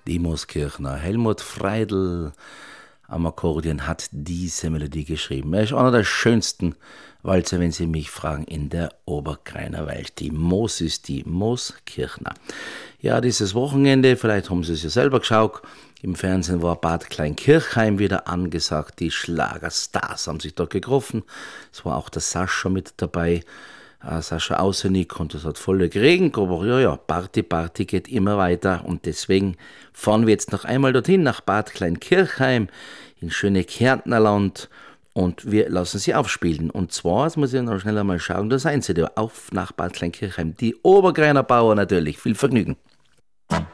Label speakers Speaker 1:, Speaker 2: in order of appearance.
Speaker 1: Die Mooskirchner Helmut Freidl am Akkordeon hat diese Melodie geschrieben. Er ist einer der schönsten Walzer, wenn Sie mich fragen, in der Oberkreiner Welt. Die Moos ist die Mooskirchner. Ja, dieses Wochenende, vielleicht haben Sie es ja selber geschaut, im Fernsehen war Bad Kleinkirchheim wieder angesagt. Die Schlagerstars haben sich dort getroffen. Es war auch der Sascha mit dabei. Sascha Ausenik, und es hat voll geregnet, aber ja, Party geht immer weiter und deswegen fahren wir jetzt noch einmal dorthin, nach Bad Kleinkirchheim, in schöne Kärntnerland, und wir lassen sie aufspielen. Und zwar, jetzt muss ich noch schnell einmal schauen, da seien sie da, auf nach Bad Kleinkirchheim, die Oberkreiner Bauer natürlich. Viel Vergnügen.